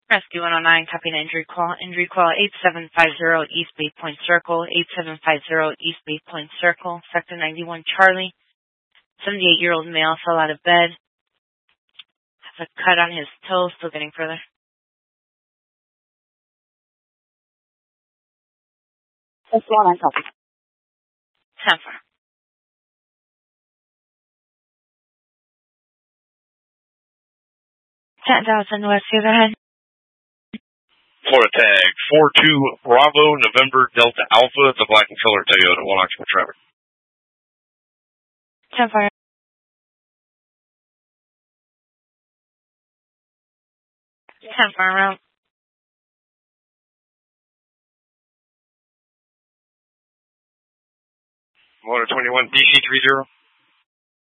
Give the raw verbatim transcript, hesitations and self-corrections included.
Rescue one oh nine, copy an injury call. Injury call eight seven five zero East Bay Point Circle, eight seven five zero East Bay Point Circle, Sector ninety-one Charlie. seventy-eight-year-old male fell out of bed. Has a cut on his toe, still getting further. Rescue one oh nine, copy. ten four. ten thousand West, go ahead. Florida tag four two Bravo November Delta Alpha. It's a black and color Toyota, one occupant traffic. ten four. ten four route. Motor twenty-one D C three zero.